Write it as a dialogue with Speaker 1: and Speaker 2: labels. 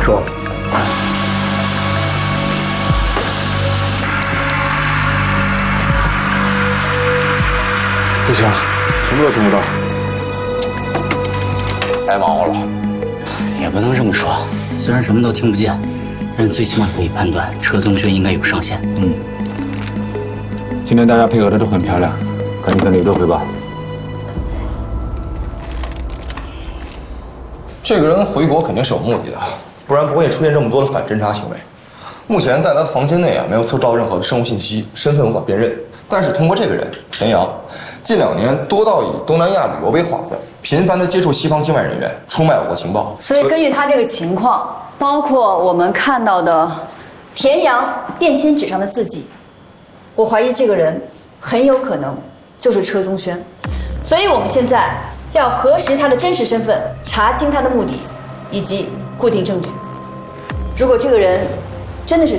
Speaker 1: 说。
Speaker 2: 不行，什么都听不到，白忙活了。
Speaker 1: 也不能这么说，虽然什么都听不见，但最起码可以判断车宗轩应该有上线。
Speaker 2: 今天大家配合的都很漂亮，赶紧跟刘队汇报。
Speaker 3: 这个人回国肯定是有目的的，不然不会出现这么多的反侦查行为。目前在他的房间内没有测到任何的生物信息，身份无法辨认。但是通过这个人田阳，近2年多到以东南亚旅游为幌子，频繁的接触西方境外人员，出卖我国情报。
Speaker 4: 所以根据他这个情况，包括我们看到的田阳便签纸上的字迹，我怀疑这个人很有可能就是车宗轩。所以我们现在要核实他的真实身份，查清他的目的，以及固定证据。如果这个人真的是